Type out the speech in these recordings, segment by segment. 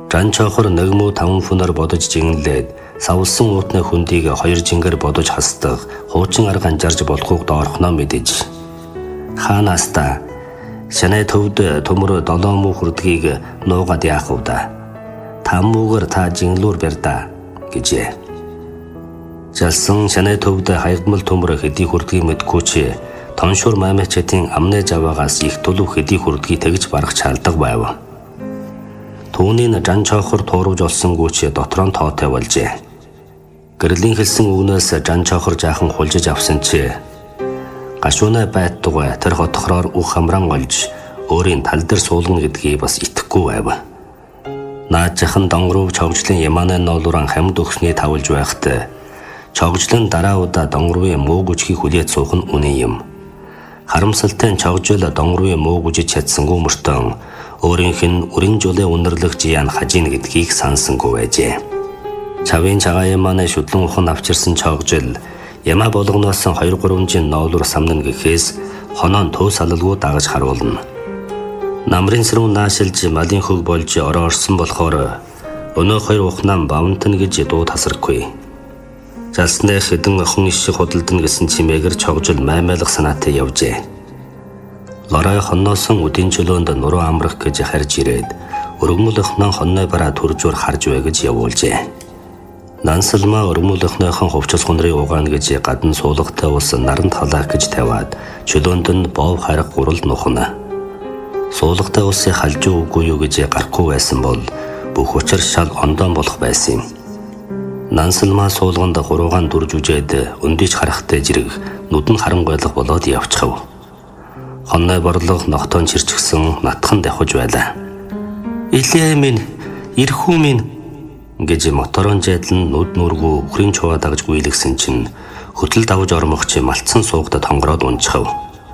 Жанчохор нэгмүү 5 хүнээр бодож жинглээд савлсан уутны хүндийг 2 жингээр бодож хасдаг хуучин арга анжаарж болохыг доорхноо мэдэж. Хаанаста шанай төвд төмөр 7 муу хүрдгийг нуугаад яах вэ да? 5 муугаар та жинглүүр барьда гэжээ. Жалсан шанай төвд хаягдмал төмөр хэдий хүрдгийг мэдгүй чи тоншуур маймачтын амны жаваагаас их төлөв хэдий хүрдгийг тэгж барах чалдаг байв. Түүний жанчохор туурж олсон гүч дотроо тоотой болжээ. Гэрлийн хэлсэн үгнээс жанчохор жаахан хулжиж авсан чи гашуунаа байтугай тэр хотхороор ух хамран олж өөрийн тал дээр суулгана гэдгийг бас итгэхгүй байв. Наажхан донгоров чогжлын ямааны ноолуран хамд өгсний тавлж байхад чогжлын дараа удаа донгоровын муу гүчгийг хүлээж суух нь үнэн юм. Харамсалтай чогжол донгоровын муу гүжиж чадсангүй мөртөө өөрийнх нь үрийн жолын үнэрлэх жиян хажийн гэдгийг сансангүй байжээ. Чавын цагаан ямааны шүтлэн ухан авчирсан чогжол яма болгоноос 2-3 жин ноолуур самнана гэхээс хоноон төв салалгүй дагаж харуулна. Намрын сэрүүн наашилж малын хөг болж ороо орсон болохоор өнөө 2 ухнаан бавнтан гэж дуу тасархгүй. Залсны хэдэн охин ишиг худалдан гэсэн чимээгээр чогжол маймайлах санаатай явжээ. Лорой хонноосон үдийн чөлөөнд нуруу амрах гэж харж ирээд өргөмөл охноо хонной бараа төржүүр харж бай гэж явуулжээ. Нансалмаа өргөмөл охныхон хувцас хонрыг угаана гэж гадна суулгатай ус наранд халаах гэж тавиад чөлөөнд нь бов харах гурал нухна. Суулгатай усыг халж үгүй юу гэж гарахгүй байсан бол бүх учир шал ондоон болох байсан юм. Нансалмаа суулганд гуруугаан дүрж үжээд өндийч харахтай зэрэг нүдэн харангуйлах болоод явчихав. Хонной борлого ногтоон чирчгсэн натхан давхиж байлаа. Илээ минь, ирхүү минь гэж моторон жайдлан нүд нүргүү үхрийн чуваа дагж гүйлгсэн чинь хөтөл давж ормох чи малтсан суугдад хонгороод унчихав.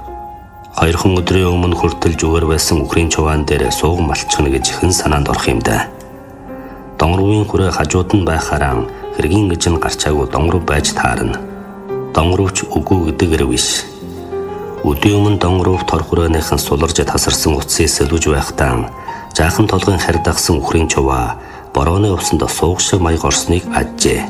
2 өдрийн өмнө хүртэл зүгээр байсан үхрийн чуваан дээр сууг малчхна гэж хэн санаанд орох юм да. Донгоровын хүрээ хажууд нь байхаараа хэргийн гэж нь гарчаагүй донгоров байж таарна. Донгоровч үгүй гэдэгэр биш. Өдөө өмнө донгоров тор хүрээнийхэн суларж тасарсан утсыг сэлвж байхдаа жаахан толгойн харьдагсан үхрийн чуваа борооны усанд сууг шиг маяг орсныг ажжээ.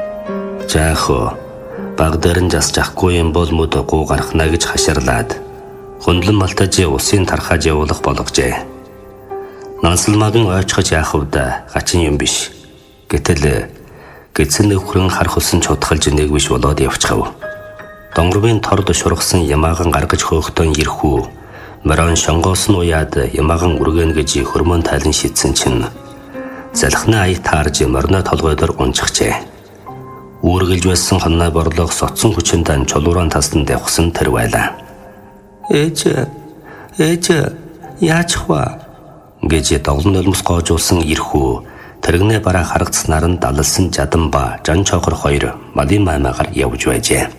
Жаахо баг дээр нь жас жахгүй юм бол мөд гуу гарахна гэж хашаарлаад хөндлөн малтаж усын тархаж явуулах болгожээ. Нансалмаагийн ойчхож яах вэ да гачин юм биш. Гэтэл гидсэн нөхрөн хархулсан чудхалж нэг биш болоод явчихав. Донгоровын торд шургасан ямааган гаргаж хөөхтөн ирхүү морон шонгоос нь уяад ямааган үргэн гэж хөрмөн тайлан шидсэн чинь залхны аяг таарж морной толгой дээр унчихжээ. Үүргэлж байсан хонной борлого соцсон хүчиндээ чулууран тасдан давхсан тэр байлаа. Ээж яач хва гэж доглон нулимс гоожуулсан ирхүү тэрэгнээ бараа харагдсанаар нь далалсан жадан ба жанчохор 2 малын маймаагаар явж байжээ.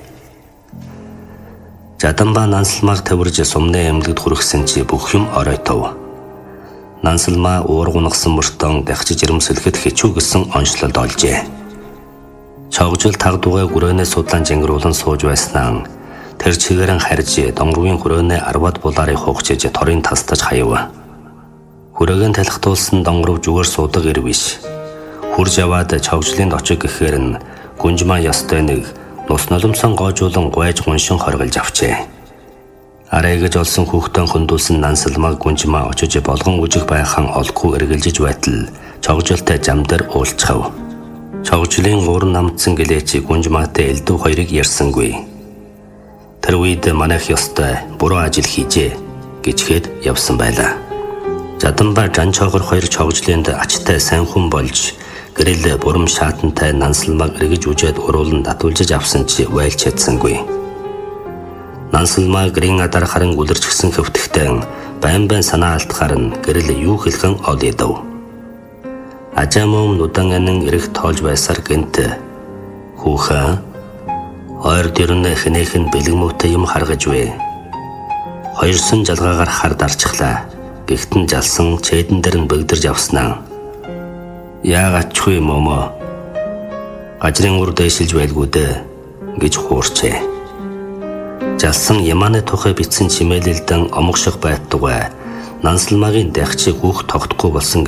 Жаданба нансалмаар тавирж сумны эмнэлэгт хүргэсэн чи бүх юм оройтов. Нансалмаа уур гунагсан мөртөө дахиж жирэмсэлэхэд хичүү гэсэн онцлолд олжээ. Чогжол тагдугай гүрэнээ судлан жингруулан сууж байснаа тэр чигээрэн харж донгоровын хүрэнээ 10-ад булаарыг хугчиж торын тастаж хаяв. Хүрээгийн талхтуулсан донгоров зүгээр суудаг ир биш. Хурж яваад чогжлын очиг гэхээр нь гүнжмаа ястай нэг нус нулимсон гоожуулан гуйж гуншин хорголж авчээ. Арай гэж олсон хүүхдэн хөндүүлсэн нансалмаа гүнжмаа очиж болгон үжих байхан олгүй эргэлжиж байтал чогжолтой зам дээр уулзчихав. Чогжлын гурван намдсан гэлээчи гүнжмаатай элдв 2-ыг ярьсангүй. Тэр үед манайх ёстой буруу ажил хийжээ гэжгээд явсан байлаа. Жаданба жанчохор 2 чогжлынд ачтай сайн хүн болж гэрэл бурам шаатантай нансалмаг эргэж үжээд уруулан татуулжиж авсан чи байлж чадсангүй. Нансалмаг гэрийн адар харан үлэрч гисэн хөвтгтэн байн санаа алдахаар нь гэрэл юу хэлхэн ол ядав. Ажаамом нүдэн анин эрэг тоолж байсаар гэнт хүүхэн ойр дэрнэ хэнэхэн бэлгмөтэй юм харгаж вэ. 2 сөн жалгаагаар хар дарчихлаа. Гэхдээ жалсан чэйдэн дээр нь бэгдэрж авснаа. Яагачгүй момо. Ажрын ур дэшилж байлгүй дээ гэж хуурчээ. Жалсан ямааны тухай бичсэн чимээлэлдэн омгших байтугай нансалмагийн дахчиг хүүх тогтохгүй болсон